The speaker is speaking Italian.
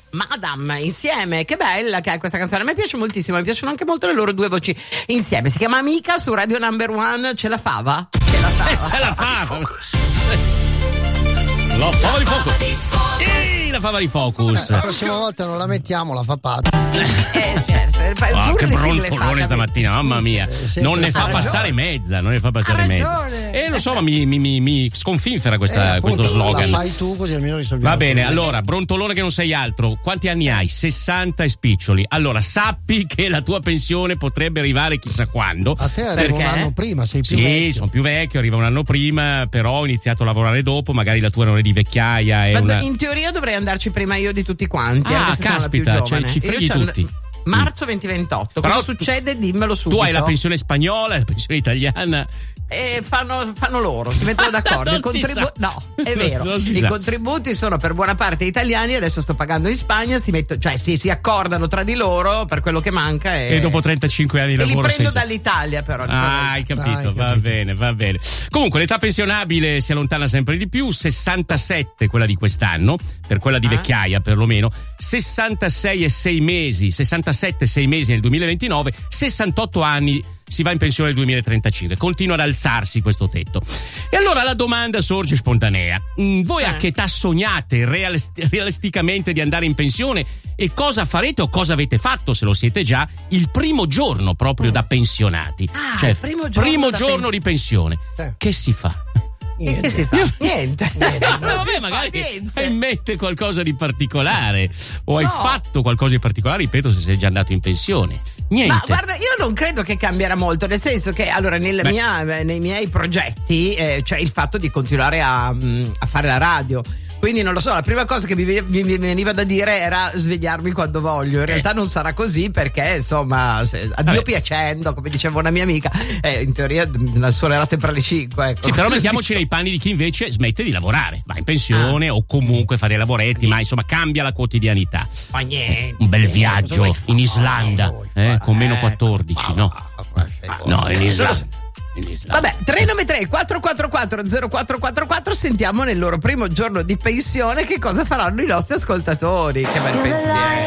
Madam insieme, che bella che è questa canzone, mi piace moltissimo, mi piacciono anche molto le loro due voci insieme. Si chiama Amica su Radio Number One. Ce la fava? Ce la fava. La fava di Focus. La fava di Focus. La prossima volta non la mettiamo, la fa Pat. Certo. Che brontolone stamattina, mamma mia. Non ne fa passare mezza, non ne fa passare mezza. Lo so, ma mi sconfinfera questo slogan. La fai tu così almeno risolviamo. Va bene, allora, brontolone che non sei altro. Quanti anni hai? 60 e spiccioli. Allora, sappi che la tua pensione potrebbe arrivare chissà quando. A te arriva un anno prima, sei più vecchio. Sì, sono più vecchio, arriva un anno prima, però ho iniziato a lavorare dopo, magari la tua non è di vecchiaia. Ma in teoria dovrei andarci prima io di tutti quanti. Caspita, ci freghi tutti. Marzo 2028. Cosa succede? Dimmelo subito. Tu hai la pensione spagnola, la pensione italiana. Fanno loro, si mettono d'accordo. No, è vero. I contributi sono per buona parte italiani, adesso sto pagando in Spagna, si accordano tra di loro per quello che manca e dopo 35 anni di lavoro li prendo dall'Italia però. Hai capito, va bene. Comunque l'età pensionabile si allontana sempre di più, 67 quella di quest'anno, per quella di vecchiaia perlomeno, 67 e 6 mesi nel 2029, 68 anni si va in pensione nel 2035, continua ad alzarsi questo tetto. E allora la domanda sorge spontanea: voi a che età sognate realisticamente di andare in pensione e cosa farete o cosa avete fatto, se lo siete già, il primo giorno proprio da pensionati? Cioè primo giorno di pensione. Che si fa? Che si fa? Niente. Vabbè, magari hai in mente qualcosa di particolare o hai fatto qualcosa di particolare, ripeto, se sei già andato in pensione. Niente. Ma guarda, io non credo che cambierà molto, nel senso che allora nei miei progetti c'è il fatto di continuare a fare la radio. Quindi non lo so, la prima cosa che mi veniva da dire era svegliarmi quando voglio. In realtà non sarà così perché, insomma, a Dio piacendo, come diceva una mia amica, in teoria suonerà sempre alle 5. Ecco. Sì, però mettiamoci nei panni di chi invece smette di lavorare, va in pensione o comunque fa dei lavoretti, ma insomma cambia la quotidianità. Ma niente. Un bel viaggio in Islanda, con meno 14, no? No, in Islanda. Vabbè, 393 444 0444, sentiamo nel loro primo giorno di pensione che cosa faranno i nostri ascoltatori. Che bel pensiero.